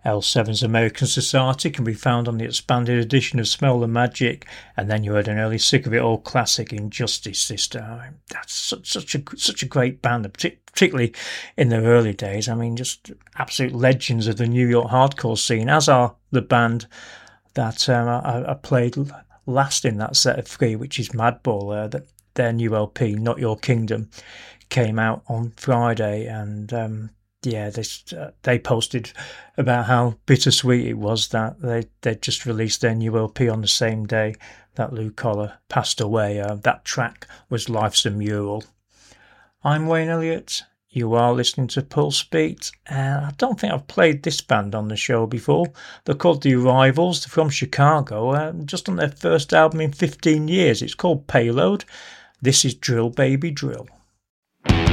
L7's American Society can be found on the expanded edition of Smell the Magic, and then you heard an early Sick of It All classic, Injustice Sister. I mean, that's such a great band, particularly in their early days. I mean, just absolute legends of the New York hardcore scene, as are the band that I played last in that set of three, which is Madball. That their new LP, Not Your Kingdom, came out on Friday, and they posted about how bittersweet it was that they just released their new LP on the same day that Lou Collar passed away. That track was Life's a Mural. I'm Wayne Elliott. You are listening to Pulse Beat, and I don't think I've played this band on the show before. They're called The Arrivals. They're from Chicago, just on their first album in 15 years. It's called Payload. This is Drill Baby Drill.